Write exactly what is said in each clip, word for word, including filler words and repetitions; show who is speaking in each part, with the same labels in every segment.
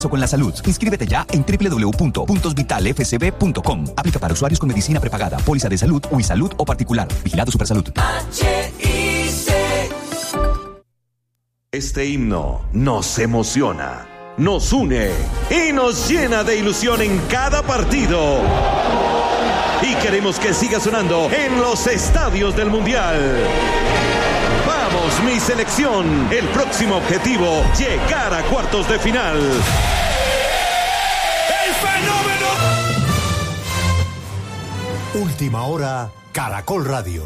Speaker 1: con la salud. Inscríbete ya en doble u doble u doble u punto puntos vital f c b punto com. Aplica para usuarios con medicina prepagada, póliza de salud, Uisalud o particular. Vigilado Supersalud.
Speaker 2: Este himno nos emociona, nos une y nos llena de ilusión en cada partido. Y queremos que siga sonando en los estadios del Mundial. Vamos, mi selección. El próximo objetivo, llegar a cuartos de final. ¡El fenómeno!
Speaker 3: Última hora, Caracol Radio.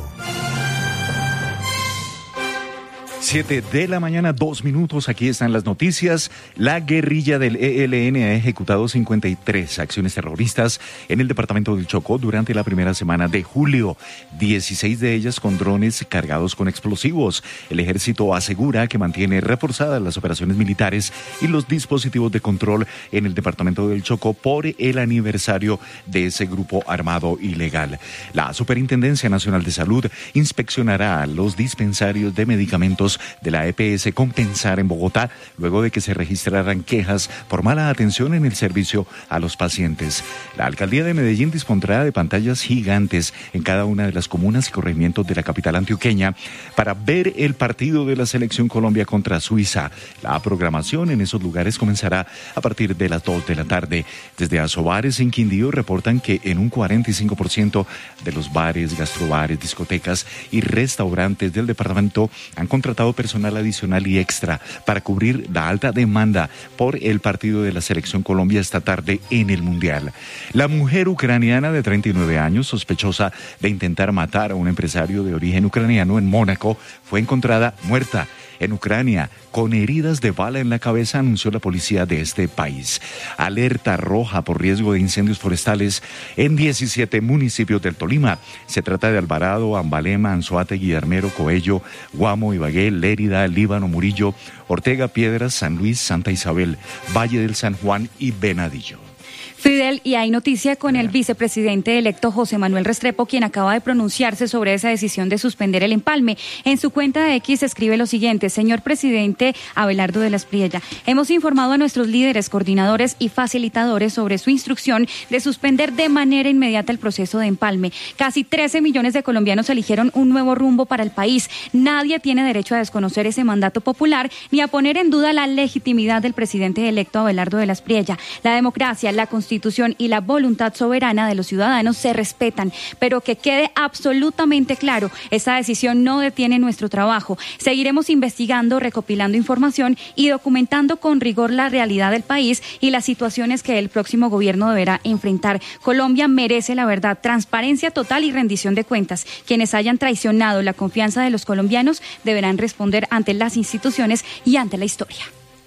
Speaker 4: Siete de la mañana, dos minutos. Aquí están las noticias. La guerrilla del E L N ha ejecutado cincuenta y tres acciones terroristas en el departamento del Chocó durante la primera semana de julio. dieciséis de ellas con drones cargados con explosivos. El ejército asegura que mantiene reforzadas las operaciones militares y los dispositivos de control en el departamento del Chocó por el aniversario de ese grupo armado ilegal. La Superintendencia Nacional de Salud inspeccionará los dispensarios de medicamentos de la E P S Compensar en Bogotá, luego de que se registraran quejas por mala atención en el servicio a los pacientes. La alcaldía de Medellín dispondrá de pantallas gigantes en cada una de las comunas y corregimientos de la capital antioqueña para ver el partido de la Selección Colombia contra Suiza. La programación en esos lugares comenzará a partir de las dos de la tarde. Desde Asobares en Quindío reportan que en un cuarenta y cinco por ciento de los bares, gastrobares, discotecas y restaurantes del departamento han contratado personal adicional y extra para cubrir la alta demanda por el partido de la Selección Colombia esta tarde en el Mundial. La mujer ucraniana de treinta y nueve años, sospechosa de intentar matar a un empresario de origen ucraniano en Mónaco, fue encontrada muerta en Ucrania con heridas de bala en la cabeza, anunció la policía de este país. Alerta roja por riesgo de incendios forestales en diecisiete municipios del Tolima. Se trata de Alvarado, Ambalema, Anzoátegui, Armero, Coello, Guamo, Ibagué, Lérida, Líbano, Murillo, Ortega, Piedras, San Luis, Santa Isabel, Valle del San Juan y Venadillo.
Speaker 5: Fidel, y hay noticia con el vicepresidente electo José Manuel Restrepo, quien acaba de pronunciarse sobre esa decisión de suspender el empalme. En su cuenta de X escribe lo siguiente: señor presidente Abelardo de la Espriella, hemos informado a nuestros líderes, coordinadores y facilitadores sobre su instrucción de suspender de manera inmediata el proceso de empalme. Casi trece millones de colombianos eligieron un nuevo rumbo para el país. Nadie tiene derecho a desconocer ese mandato popular ni a poner en duda la legitimidad del presidente electo Abelardo de la Espriella. La democracia, la Constitución y la voluntad soberana de los ciudadanos se respetan, pero que quede absolutamente claro, esta decisión no detiene nuestro trabajo. Seguiremos investigando, recopilando información y documentando con rigor la realidad del país y las situaciones que el próximo gobierno deberá enfrentar. Colombia merece la verdad, transparencia total y rendición de cuentas. Quienes hayan traicionado la confianza de los colombianos deberán responder ante las instituciones y ante la historia.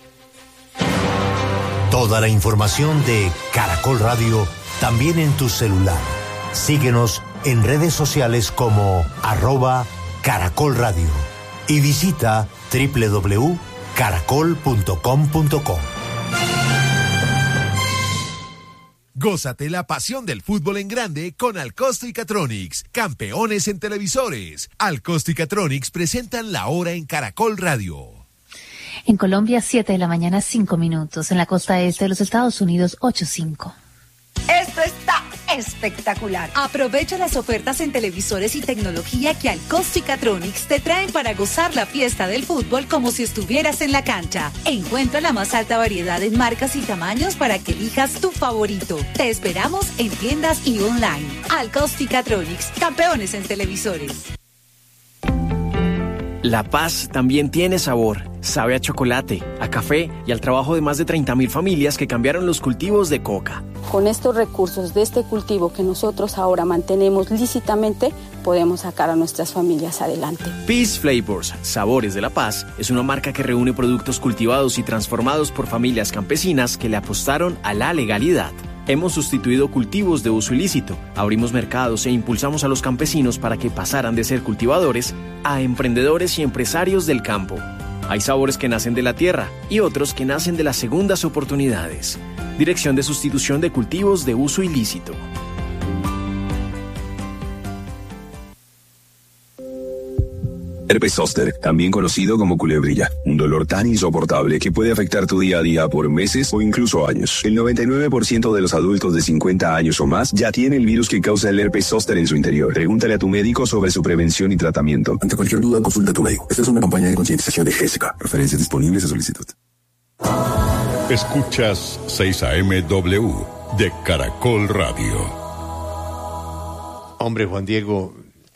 Speaker 3: Toda la información de Caracol Radio también en tu celular. Síguenos en redes sociales como arroba Caracol Radio y visita doble u doble u doble u punto caracol punto com punto co.
Speaker 6: Gózate la pasión del fútbol en grande con Alcosto y Catronics, campeones en televisores. Alcosto y Catronics presentan la hora en Caracol Radio.
Speaker 7: En Colombia, siete de la mañana, cinco minutos. En la costa este de los Estados Unidos, ocho cinco.
Speaker 8: Esto está espectacular. Aprovecha las ofertas en televisores y tecnología que Alcosto y Catronics te traen para gozar la fiesta del fútbol como si estuvieras en la cancha. Encuentra la más alta variedad en marcas y tamaños para que elijas tu favorito. Te esperamos en tiendas y online. Alcosto y Catronics, campeones en televisores.
Speaker 9: La paz también tiene sabor. Sabe a chocolate, a café y al trabajo de más de treinta mil familias que cambiaron los cultivos de coca.
Speaker 10: Con estos recursos de este cultivo que nosotros ahora mantenemos lícitamente, podemos sacar a nuestras familias adelante.
Speaker 9: Peace Flavors, Sabores de la Paz, es una marca que reúne productos cultivados y transformados por familias campesinas que le apostaron a la legalidad. Hemos sustituido cultivos de uso ilícito, abrimos mercados e impulsamos a los campesinos para que pasaran de ser cultivadores a emprendedores y empresarios del campo. Hay sabores que nacen de la tierra y otros que nacen de las segundas oportunidades. Dirección de Sustitución de Cultivos de Uso Ilícito.
Speaker 11: Herpes zóster, también conocido como culebrilla, un dolor tan insoportable que puede afectar tu día a día por meses o incluso años. El noventa y nueve por ciento de los adultos de cincuenta años o más ya tiene el virus que causa el herpes zóster en su interior. Pregúntale a tu médico sobre su prevención y tratamiento.
Speaker 12: Ante cualquier duda, consulta a tu médico. Esta es una campaña de concientización de Jessica. Referencias disponibles a solicitud.
Speaker 13: Escuchas seis A M W de Caracol Radio.
Speaker 14: Hombre, Juan Diego,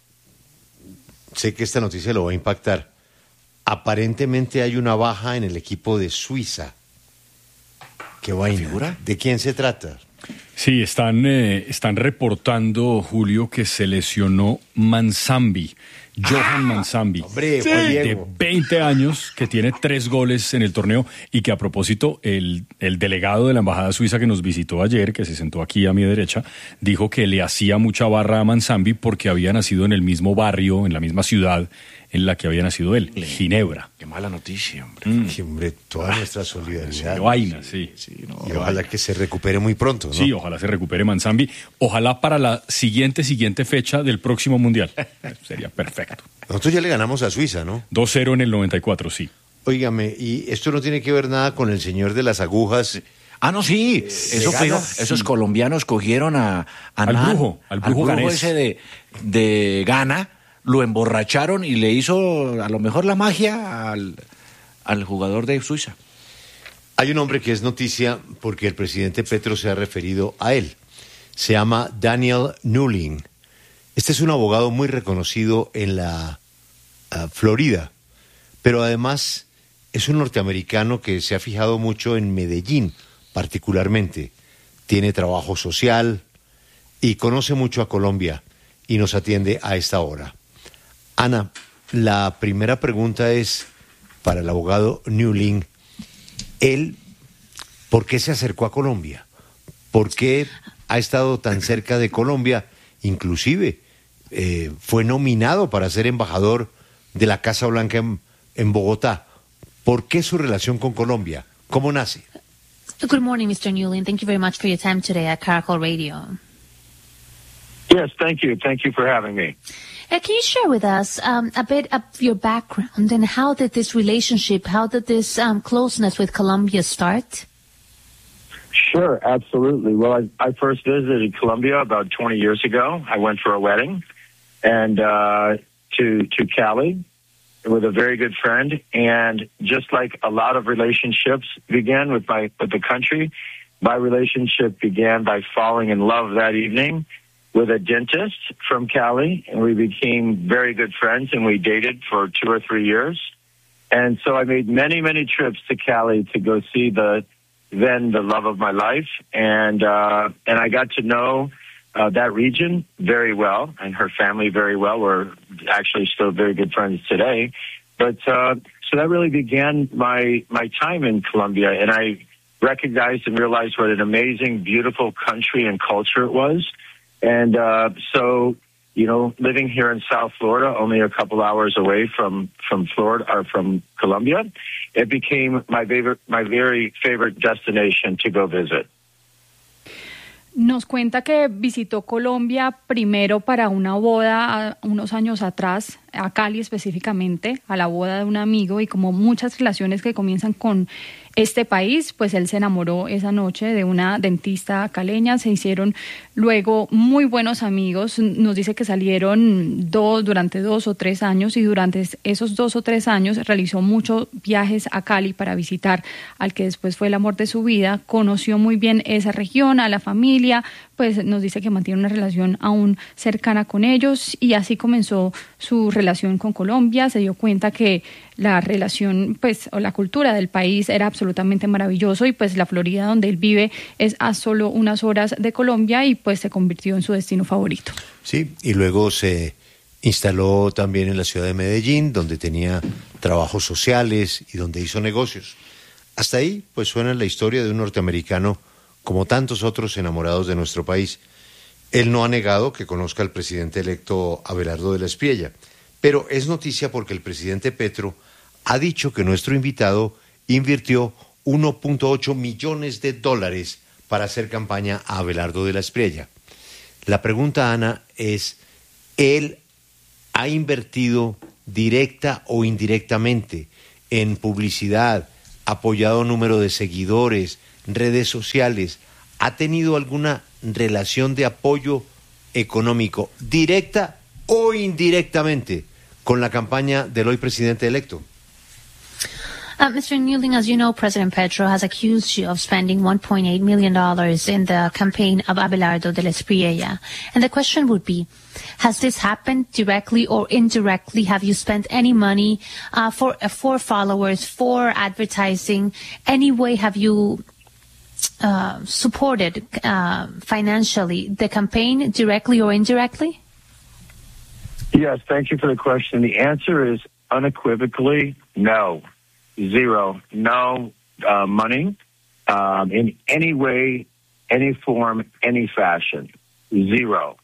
Speaker 14: sé que esta noticia lo va a impactar. Aparentemente hay una baja en el equipo de Suiza. ¿Qué vaina? ¿Figura? ¿De quién se trata?
Speaker 15: Sí, están, eh, están reportando, Julio, que se lesionó Manzambi. Johan ah, Manzambi,
Speaker 14: hombre,
Speaker 15: sí, de veinte años, que tiene tres goles en el torneo y que a propósito el, el delegado de la Embajada Suiza que nos visitó ayer, que se sentó aquí a mi derecha, dijo que le hacía mucha barra a Manzambi porque había nacido en el mismo barrio, en la misma ciudad en la que había nacido él, Ginebra.
Speaker 16: Qué mala noticia, hombre.
Speaker 14: Mm. Sí, hombre, toda ah, nuestra solidaridad.
Speaker 15: Qué vaina, sí.
Speaker 14: sí no, y ojalá que se recupere muy pronto, ¿no?
Speaker 15: Sí, ojalá se recupere Manzambi. Ojalá para la siguiente, siguiente fecha del próximo Mundial. Sería perfecto.
Speaker 14: Nosotros ya le ganamos a Suiza, ¿no?
Speaker 15: dos cero en el noventa y cuatro, sí.
Speaker 14: Óigame, y esto no tiene que ver nada con el señor de las agujas.
Speaker 16: Ah, no, sí. Eso fue, esos sí. colombianos cogieron a, a
Speaker 15: al
Speaker 16: Nan,
Speaker 15: brujo, al brujo,
Speaker 16: al brujo ese de, de Ghana, lo emborracharon y le hizo a lo mejor la magia al, al jugador de Suiza.
Speaker 14: Hay un hombre que es noticia porque el presidente Petro se ha referido a él. Se llama Daniel Nuling. Este es un abogado muy reconocido en la uh, Florida, pero además es un norteamericano que se ha fijado mucho en Medellín, particularmente. Tiene trabajo social y conoce mucho a Colombia y nos atiende a esta hora. Ana, la primera pregunta es para el abogado Nuling. Él, ¿por qué se acercó a Colombia? ¿Por qué ha estado tan cerca de Colombia? Inclusive eh, fue nominado para ser embajador de la Casa Blanca en, en Bogotá. ¿Por qué su relación con Colombia? ¿Cómo nace?
Speaker 7: Good morning, Mister Nuling. Thank you very much for your time today at Caracol Radio.
Speaker 17: Yes, thank you. Thank you for having me.
Speaker 7: Uh, can you share with us um, a bit of your background and how did this relationship, how did this um, closeness with Colombia start?
Speaker 17: Sure, absolutely. Well, I, I first visited Colombia about twenty years ago. I went for a wedding and uh, to to Cali with a very good friend. And just like a lot of relationships began with my with the country, my relationship began by falling in love that evening with a dentist from Cali, and we became very good friends, and we dated for two or three years. And so I made many, many trips to Cali to go see the then the love of my life, and uh, and I got to know uh, that region very well, and her family very well. We're actually still very good friends today. But uh, so that really began my my time in Colombia, and I recognized and realized what an amazing, beautiful country and culture it was. And uh, so, you know, living here in South Florida, only a couple hours away from, from Florida or from Colombia, it became my favorite, my very favorite destination to go visit.
Speaker 5: Nos cuenta que visitó Colombia primero para una boda unos años atrás, a Cali específicamente, a la boda de un amigo, y como muchas relaciones que comienzan con este país, pues él se enamoró esa noche de una dentista caleña, se hicieron luego muy buenos amigos, nos dice que salieron dos, durante dos o tres años, y durante esos dos o tres años realizó muchos viajes a Cali para visitar al que después fue el amor de su vida, conoció muy bien esa región, a la familia, pues nos dice que mantiene una relación aún cercana con ellos, y así comenzó su relación con Colombia. Se dio cuenta que la relación, pues, o la cultura del país era absolutamente maravilloso, y pues la Florida donde él vive es a solo unas horas de Colombia, y pues se convirtió en su destino favorito.
Speaker 14: Sí, y luego se instaló también en la ciudad de Medellín, donde tenía trabajos sociales y donde hizo negocios. Hasta ahí, pues, suena la historia de un norteamericano como tantos otros enamorados de nuestro país. Él no ha negado que conozca al presidente electo Abelardo de la Espriella, pero es noticia porque el presidente Petro ha dicho que nuestro invitado invirtió uno punto ocho millones de dólares para hacer campaña a Abelardo de la Espriella. La pregunta, Ana, es, ¿él ha invertido directa o indirectamente, en publicidad, apoyado número de seguidores, redes sociales, ¿ha tenido alguna relación de apoyo económico, directa o indirectamente, con la campaña del hoy presidente electo?
Speaker 7: Uh, Mister Newling, as you know, President Petro has accused you of spending one point eight million dollars in the campaign of Abelardo de la Espriella. And the question would be, has this happened directly or indirectly? Have you spent any money uh, for, uh, for followers, for advertising? Any way have you uh, supported uh, financially the campaign, directly or indirectly?
Speaker 17: Yes, thank you for the question. The answer is unequivocally no. Zero. No uh, money um, in any way, any form, any fashion. Zero.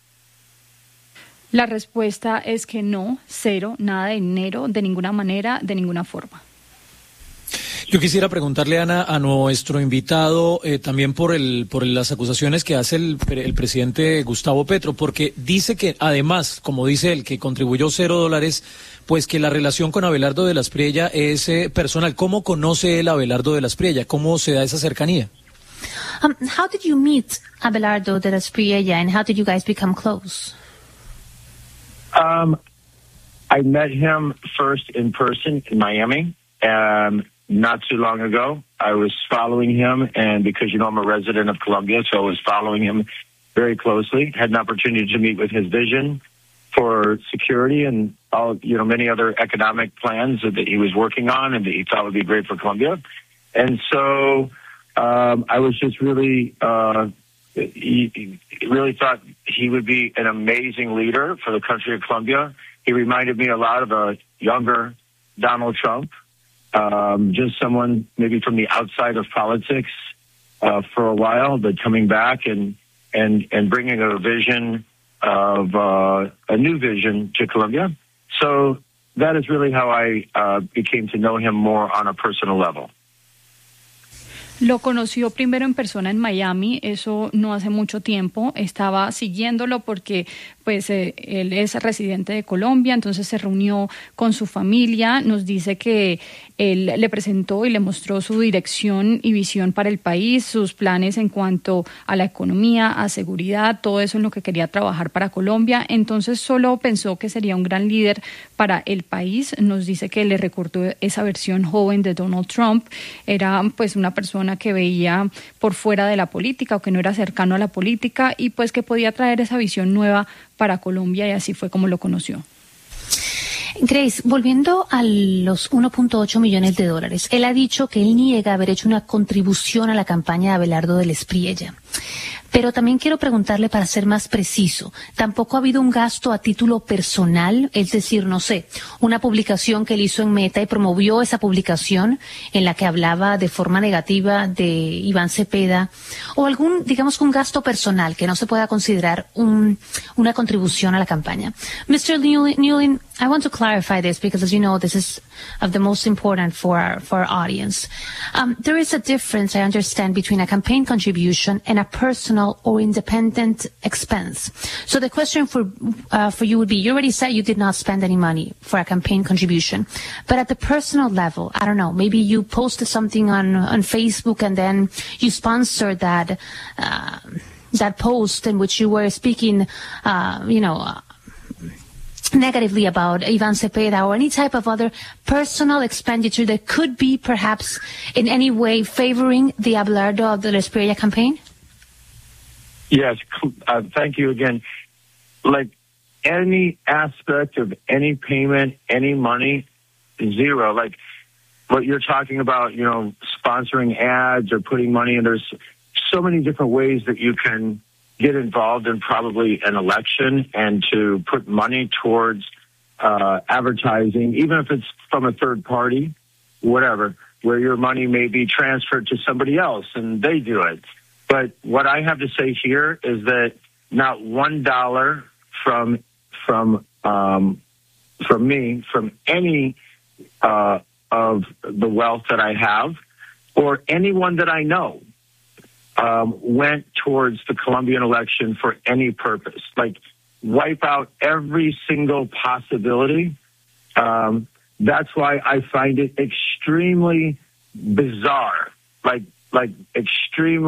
Speaker 5: La respuesta es que no, cero, nada de dinero, de ninguna manera, de ninguna forma.
Speaker 18: Yo quisiera preguntarle, Ana, a nuestro invitado eh, también por el por las acusaciones que hace el, el presidente Gustavo Petro, porque dice que además, como dice él, que contribuyó cero dólares, pues que la relación con Abelardo de la Espriella es eh, personal. ¿Cómo conoce él a Abelardo de la Espriella? ¿Cómo se da esa cercanía?
Speaker 7: Um, how did you meet Abelardo de la Espriella, and how did you guys become close?
Speaker 17: Um, I met him first in person in Miami. Um, Not too long ago, I was following him, and because, you know, I'm a resident of Colombia, so I was following him very closely. Had an opportunity to meet with his vision for security and all, you know, many other economic plans that he was working on and that he thought would be great for Colombia. And so um, I was just really, uh, he, he really thought he would be an amazing leader for the country of Colombia. He reminded me a lot of a younger Donald Trump. Um, just someone maybe from the outside of politics uh, for a while, but coming back and and and bringing a vision of uh, a new vision to Colombia. So that is really how I uh, became to know him more on a personal level.
Speaker 5: Lo conoció primero en persona en Miami, eso no hace mucho tiempo. Estaba siguiéndolo porque pues eh, él es residente de Colombia, entonces se reunió con su familia. Nos dice que él le presentó y le mostró su dirección y visión para el país, sus planes en cuanto a la economía, a seguridad, todo eso en lo que quería trabajar para Colombia. Entonces solo pensó que sería un gran líder para el país. Nos dice que le recordó esa versión joven de Donald Trump. Era pues una persona que veía por fuera de la política o que no era cercano a la política y pues que podía traer esa visión nueva para Colombia, y así fue como lo conoció.
Speaker 7: Grace, volviendo a los uno punto ocho millones de dólares, él ha dicho que él niega haber hecho una contribución a la campaña de Abelardo de la Espriella. Pero también quiero preguntarle, para ser más preciso, ¿tampoco ha habido un gasto a título personal? Es decir, no sé, una publicación que él hizo en Meta y promovió esa publicación en la que hablaba de forma negativa de Iván Cepeda, o algún, digamos, un gasto personal que no se pueda considerar un, una contribución a la campaña. mister Newlin, I want to clarify this because, as you know, this is of the most important for our, for our audience. Um, there is a difference, I understand, between a campaign contribution and a personal or independent expense. So the question for uh, for you would be, you already said you did not spend any money for a campaign contribution, but at the personal level, I don't know, maybe you posted something on, on Facebook and then you sponsored that, uh, that post in which you were speaking, uh, you know, uh, negatively about Ivan Cepeda, or any type of other personal expenditure that could be perhaps in any way favoring the Abelardo de la Espriella campaign?
Speaker 17: Yes, uh, thank you again. Like any aspect of any payment, any money, zero. Like what you're talking about, you know, sponsoring ads or putting money in. There's so many different ways that you can get involved in probably an election and to put money towards uh, advertising, even if it's from a third party, whatever, where your money may be transferred to somebody else and they do it. But what I have to say here is that not one dollar from from um, from me, from any uh, of the wealth that I have, or anyone that I know, um, went towards the Colombian election for any purpose. Like wipe out every single possibility Um, that's why I find it extremely bizarre, like like extremely